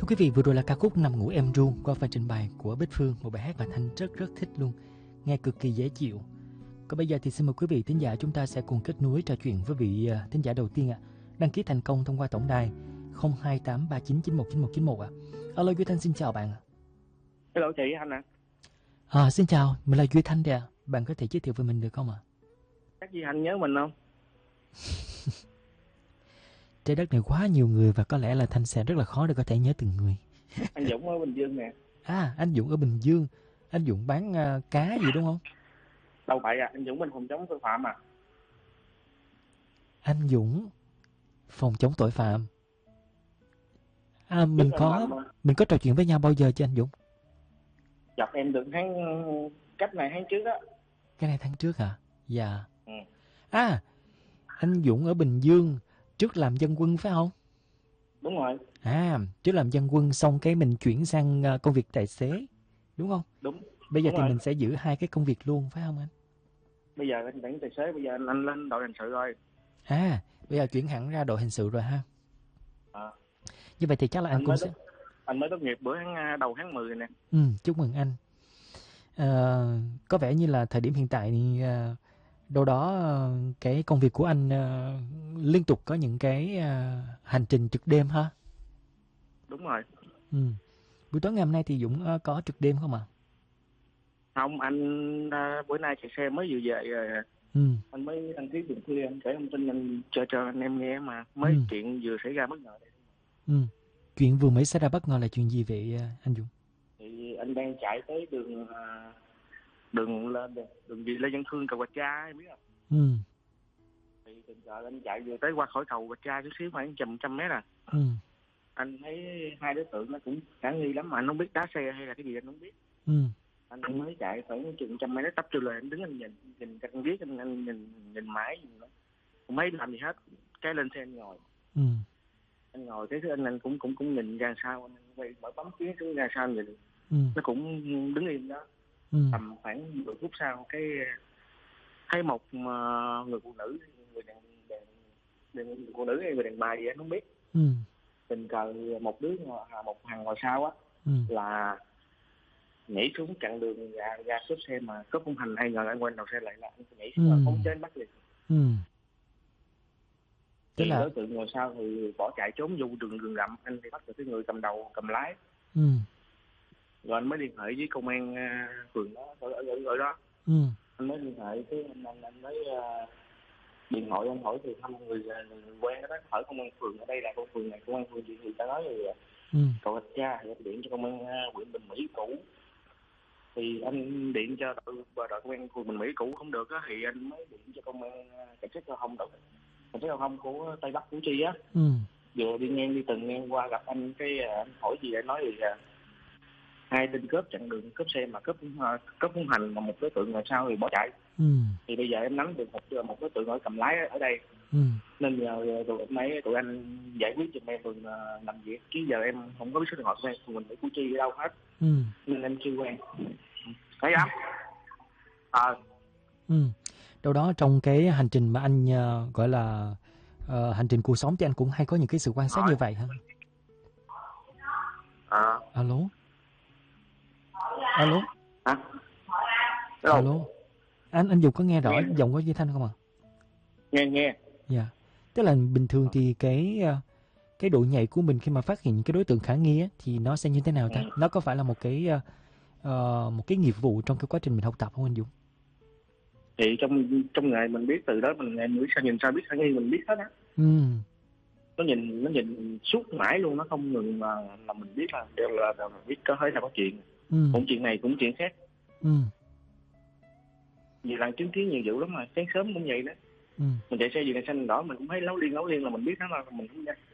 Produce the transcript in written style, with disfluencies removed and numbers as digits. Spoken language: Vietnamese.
Thưa quý vị, vừa rồi là ca khúc Nằm Ngủ Em Ru qua phần trình bày của Bích Phương, một bài hát mà Thanh rất thích luôn, nghe cực kỳ dễ chịu. Còn bây giờ thì xin mời quý vị thính giả chúng ta sẽ cùng kết nối trò chuyện với vị thính giả đầu tiên ạ. Đăng ký thành công thông qua tổng đài 0283991991 ạ. Alo Duy Thanh, xin chào bạn ạ. Hello chị Thanh ạ. Xin chào, mình là Duy Thanh đây ạ. Bạn có thể giới thiệu về mình được không ạ? Chắc Duy Thanh nhớ mình không? Trái đất này quá nhiều người và có lẽ là Thanh sẽ rất là khó để có thể nhớ từng người. Anh Dũng ở Bình Dương nè. Anh Dũng ở Bình Dương. Anh Dũng bán cá gì đúng không? Đâu vậy à, anh Dũng bên phòng chống tội phạm à. Anh Dũng phòng chống tội phạm. Mình có trò chuyện với nhau bao giờ chưa anh Dũng? Gặp em được cách này tháng trước á. Cái này tháng trước hả? Dạ. Ừ. Anh Dũng ở Bình Dương trước làm dân quân phải không? Đúng rồi. Trước làm dân quân xong cái mình chuyển sang công việc tài xế, đúng không? Đúng. Bây giờ đúng thì rồi. Mình sẽ giữ hai cái công việc luôn phải không anh? Bây giờ anh chuyển tài xế, bây giờ anh lên đội hình sự rồi. Bây giờ chuyển hẳn ra đội hình sự rồi ha. Như vậy thì chắc là anh cũng sẽ... Anh mới tốt nghiệp đầu tháng 10 nè. Chúc mừng anh. Có vẻ như là thời điểm hiện tại thì đâu đó cái công việc của anh liên tục có những cái hành trình trực đêm ha. Đúng rồi. Buổi tối ngày hôm nay thì Dũng có trực đêm không ạ? Không, anh bữa nay chạy xe mới vừa về rồi. Anh mới đăng ký đường khuya, anh kể thông tin anh cho anh em nghe mà mới chuyện vừa xảy ra bất ngờ đây. Chuyện vừa mới xảy ra bất ngờ là chuyện gì vậy anh Dũng? Thì anh đang chạy tới đường gì Lê Văn Khương, cầu Bạch Tra em biết không? Thì tình cờ anh chạy vừa tới qua khỏi cầu Bạch Tra chút xíu, khoảng 100 mét à. Anh thấy hai đối tượng nó cũng khả nghi lắm mà anh không biết đá xe hay là cái gì anh không biết. Anh mới chạy khoảng chừng 100 mét, nó tấp vô lời anh đứng anh nhìn cạnh viết, anh nhìn mãi không thấy làm gì hết, cái lên xe anh ngồi. Anh ngồi cái thứ anh cũng nhìn ra sau, anh quay mở bấm phía xuống ra sau nhìn. Nó cũng đứng im đó. Tầm khoảng 10 phút sau cái thấy một người phụ nữ, người đàn bà gì anh không biết. Tình cờ một hàng ngồi sau á là nhảy xuống chặn đường ra cướp xe mà cướp không hành, ai ngờ anh quay đầu xe lại là anh nhảy xuống là phóng chế bắt liền. Tức là đối tượng ngồi sau thì bỏ chạy trốn vô đường rậm, anh thì bắt được cái người cầm đầu cầm lái. Rồi anh mới liên hệ với công an phường đó ở đó. Anh mới liên hệ cái anh mới điện thoại anh hỏi thì thăm người quen đó, hỏi công an phường ở đây là công phường này, công an phường gì thì ta nói thì cầu Bạch Tra thì anh điện cho công an huyện Bình Mỹ cũ. Thì anh điện cho đội công an phường Bình Mỹ cũ không được á, thì anh mới điện cho công an cảnh sát giao thông của Tây Bắc Củ Chi á. Vừa đi từng ngang qua gặp anh, cái anh hỏi gì anh nói thì hai tên cướp chặn đường cướp xe mà cướp không hành, mà một đối tượng ngoài sau thì bỏ chạy. Thì bây giờ em nắm được một đối tượng ở cầm lái ở đây, nên nhờ tụi anh giải quyết giùm em phường làm việc, chứ giờ em không có biết số điện thoại của em phường Bình Mỹ Củ Chi ở đâu hết. Nên em chưa quen. Thấy không? Đâu đó trong cái hành trình mà anh gọi là hành trình cuộc sống thì anh cũng hay có những cái sự quan sát như vậy hả? Alo. Alo. Anh Dũng có nghe rõ giọng của Duy Thanh không ạ? Nghe. Dạ. Tức là bình thường thì cái độ nhạy của mình khi mà phát hiện cái đối tượng khả nghi á, thì nó sẽ như thế nào ta? Nó có phải là một cái nghiệp vụ trong cái quá trình mình học tập không anh Dũng? Thì trong ngày mình biết, từ đó mình nhìn sao biết khả nghi mình biết hết á. Nó nhìn suốt mãi luôn, nó không ngừng mà mình biết là đều là biết có thấy là có chuyện. Cũng chuyện này cũng chuyện khác. Vì là chứng kiến nhiều vụ lắm mà, sáng sớm cũng vậy đó. Mình chạy xe gì này xanh đỏ mình cũng thấy lấu liên là mình biết nó là mình không ra.